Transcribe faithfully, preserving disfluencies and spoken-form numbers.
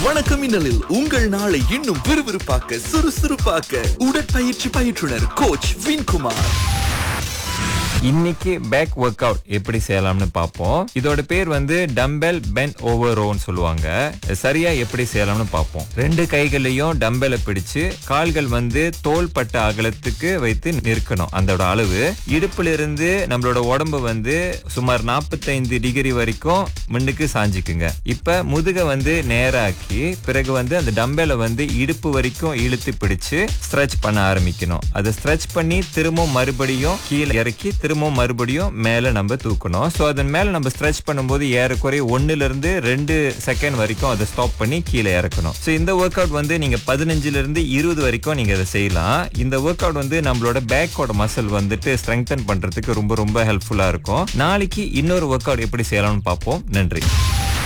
வணக்கம் மின்னலில் உங்கள் நாளை இன்னும் விறுவிறுப்பாக்க சுறுசுறுப்பாக்க உடற்பயிற்சி பயிற்றுனர் கோச் வின்குமார். இன்னைக்கு பேக் ஒர்க் அவுட் எப்படி செய்யலாம்னு பார்ப்போம். இதோட பேர் வந்து டம்பெல் பென் ஓவர் ரோன்னு சொல்லுவாங்க. சரியா எப்படி செய்யலாம்னு பார்ப்போம். ரெண்டு கைகளையும் டம்பெலை பிடிச்சு கால்கள் வந்து தோள்பட்ட அகலத்துக்கு வைத்து நிற்கணும். அதோட அளவு இடுப்புல இருந்து நம்மளோட உடம்பு வந்து சுமார் நாற்பத்தைந்து டிகிரி வரைக்கும் முன்னுக்கு சாஞ்சிக்குங்க. இப்ப முதுக வந்து நேராக்கி பிறகு வந்து அந்த டம்பெலை வந்து இடுப்பு வரைக்கும் இழுத்து பிடிச்சு ஸ்ட்ரெச் பண்ண ஆரம்பிக்கணும். அதை ஸ்ட்ரெச் பண்ணி திரும்ப மறுபடியும் கீழே இறக்கி திரும்ப மறுபடியும் மேல நம்ம தூக்கணும். சோ அதன் மேல நம்ம ஸ்ட்ரெச் பண்ணும்போது ஏறக்குறைய ஒண்ணுல இருந்து ரெண்டு செகண்ட் வரைக்கும் அதை ஸ்டாப் பண்ணி கீழே இறக்கணும். சோ இந்த ஒர்க் அவுட் வந்து நீங்க பதினஞ்சுல இருந்து இருபது வரைக்கும் நீங்க இதை செய்யலாம். இந்த ஒர்க் அவுட் வந்து நம்மளோட பேக்கோட மசில் வந்துட்டு ஸ்ட்ரெங்தன் பண்றதுக்கு ரொம்ப ரொம்ப ஹெல்ப்ஃபுல்லா இருக்கும். நாளைக்கு இன்னொரு ஒர்க் அவுட் எப்படி செய்யலாம்னு பார்ப்போம். நன்றி.